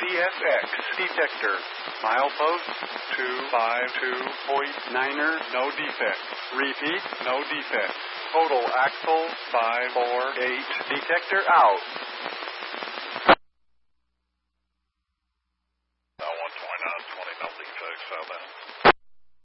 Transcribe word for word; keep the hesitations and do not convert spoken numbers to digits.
S X detector. Milepost two five two point niner, no defect. Repeat, no defect. Total axle five four eight. Detector out.